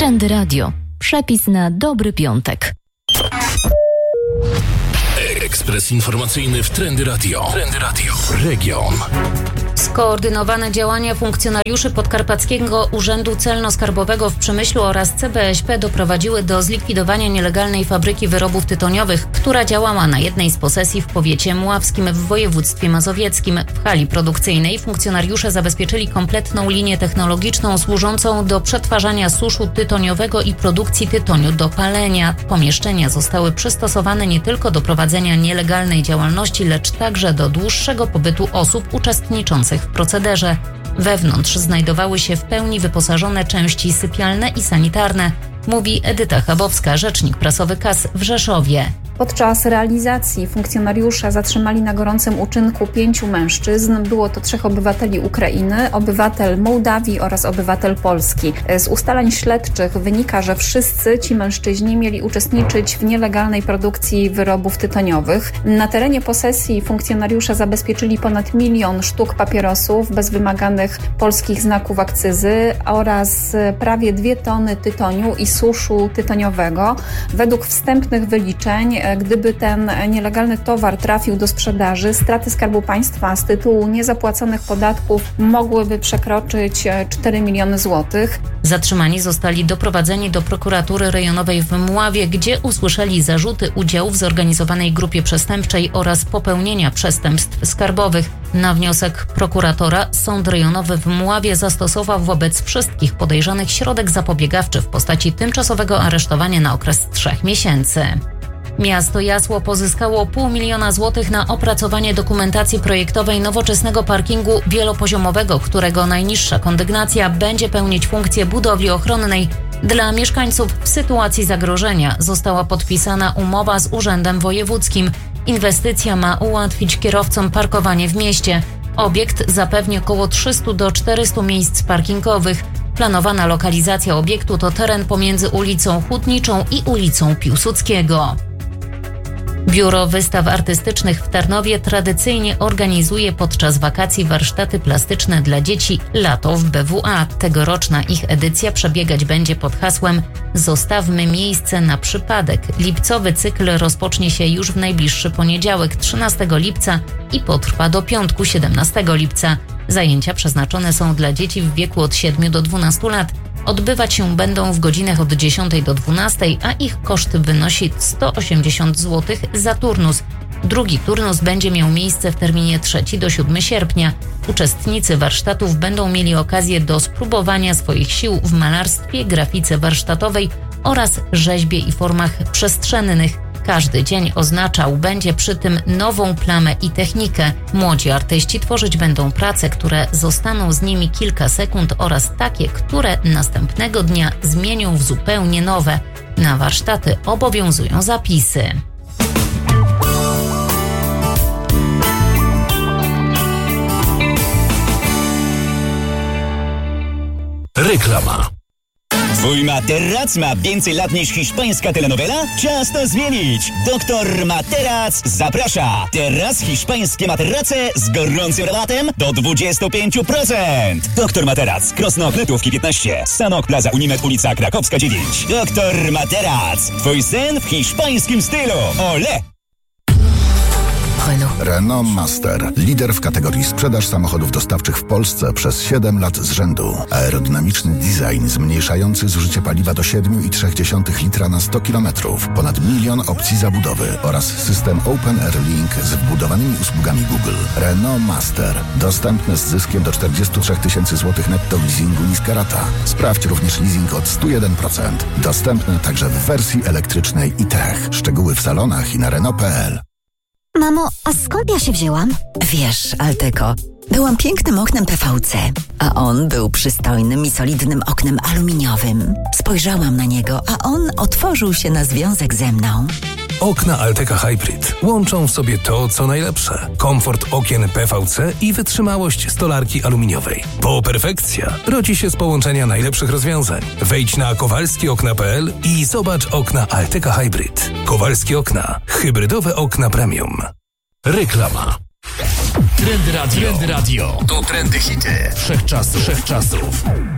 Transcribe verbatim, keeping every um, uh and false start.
Trendy Radio. Przepis na dobry piątek. Ekspres informacyjny w Trendy Radio. Trendy Radio. Region. Skoordynowane działania funkcjonariuszy Podkarpackiego Urzędu Celno-Skarbowego w Przemyślu oraz C B S P doprowadziły do zlikwidowania nielegalnej fabryki wyrobów tytoniowych, która działała na jednej z posesji w powiecie mławskim w województwie mazowieckim. W hali produkcyjnej funkcjonariusze zabezpieczyli kompletną linię technologiczną służącą do przetwarzania suszu tytoniowego i produkcji tytoniu do palenia. Pomieszczenia zostały przystosowane nie tylko do prowadzenia nielegalnej działalności, lecz także do dłuższego pobytu osób uczestniczących w procederze. Wewnątrz znajdowały się w pełni wyposażone części sypialne i sanitarne, mówi Edyta Chabowska, rzecznik prasowy K A S w Rzeszowie. Podczas realizacji funkcjonariusze zatrzymali na gorącym uczynku pięciu mężczyzn. Było to trzech obywateli Ukrainy, obywatel Mołdawii oraz obywatel Polski. Z ustaleń śledczych wynika, że wszyscy ci mężczyźni mieli uczestniczyć w nielegalnej produkcji wyrobów tytoniowych. Na terenie posesji funkcjonariusze zabezpieczyli ponad milion sztuk papierosów bez wymaganych polskich znaków akcyzy oraz prawie dwie tony tytoniu i suszu tytoniowego. Według wstępnych wyliczeń, gdyby ten nielegalny towar trafił do sprzedaży, straty Skarbu Państwa z tytułu niezapłaconych podatków mogłyby przekroczyć cztery miliony złotych. Zatrzymani zostali doprowadzeni do prokuratury rejonowej w Mławie, gdzie usłyszeli zarzuty udziału w zorganizowanej grupie przestępczej oraz popełnienia przestępstw skarbowych. Na wniosek prokuratora Sąd Rejonowy w Mławie zastosował wobec wszystkich podejrzanych środek zapobiegawczy w postaci tymczasowego aresztowania na okres trzech miesięcy. Miasto Jasło pozyskało pół miliona złotych na opracowanie dokumentacji projektowej nowoczesnego parkingu wielopoziomowego, którego najniższa kondygnacja będzie pełnić funkcję budowli ochronnej dla mieszkańców w sytuacji zagrożenia. Została podpisana umowa z Urzędem Wojewódzkim. Inwestycja ma ułatwić kierowcom parkowanie w mieście. Obiekt zapewni około trzysta do czterystu miejsc parkingowych. Planowana lokalizacja obiektu to teren pomiędzy ulicą Hutniczą i ulicą Piłsudskiego. Biuro Wystaw Artystycznych w Tarnowie tradycyjnie organizuje podczas wakacji warsztaty plastyczne dla dzieci Lato w B W A. Tegoroczna ich edycja przebiegać będzie pod hasłem Zostawmy miejsce na przypadek. Lipcowy cykl rozpocznie się już w najbliższy poniedziałek, trzynastego lipca i potrwa do piątku, siedemnastego lipca. Zajęcia przeznaczone są dla dzieci w wieku od siedmiu do dwunastu lat. Odbywać się będą w godzinach od dziesiątej do dwunastej, a ich koszt wynosi sto osiemdziesiąt złotych za turnus. Drugi turnus będzie miał miejsce w terminie trzeciego do siódmego sierpnia. Uczestnicy warsztatów będą mieli okazję do spróbowania swoich sił w malarstwie, grafice warsztatowej oraz rzeźbie i formach przestrzennych. Każdy dzień oznaczał będzie przy tym nową plamę i technikę. Młodzi artyści tworzyć będą prace, które zostaną z nimi kilka sekund oraz takie, które następnego dnia zmienią w zupełnie nowe. Na warsztaty obowiązują zapisy. Reklama. Twój materac ma więcej lat niż hiszpańska telenowela? Czas to zmienić! Doktor Materac zaprasza! Teraz hiszpańskie materace z gorącym rabatem do dwadzieścia pięć procent! Doktor Materac, Krosno Kletówki piętnaście, Sanok Plaza Unimed, ulica Krakowska dziewięć. Doktor Materac, twój sen w hiszpańskim stylu! Ole! Renault. Renault Master. Lider w kategorii sprzedaż samochodów dostawczych w Polsce przez siedem lat z rzędu. Aerodynamiczny design zmniejszający zużycie paliwa do siedem przecinek trzy litra na sto kilometrów. Ponad milion opcji zabudowy oraz system Open Air Link z wbudowanymi usługami Google. Renault Master. Dostępne z zyskiem do czterdzieści trzy tysięcy złotych netto leasingu niska rata. Sprawdź również leasing od sto jeden procent. Dostępne także w wersji elektrycznej i tech. Szczegóły w salonach i na Renault kropka p l. Mamo, a skąd ja się wzięłam? Wiesz, Alteco, byłam pięknym oknem P V C, a on był przystojnym i solidnym oknem aluminiowym. Spojrzałam na niego, a on otworzył się na związek ze mną. Okna Alteca Hybrid łączą w sobie to, co najlepsze. Komfort okien P V C i wytrzymałość stolarki aluminiowej. Po perfekcja rodzi się z połączenia najlepszych rozwiązań. Wejdź na kowalski okna kropka p l i zobacz okna Alteca Hybrid. Kowalskie okna. Hybrydowe okna premium. Reklama. Trendy Radio. Trendy Radio. To trendy hity. Wszechczasów. Wszechczasów.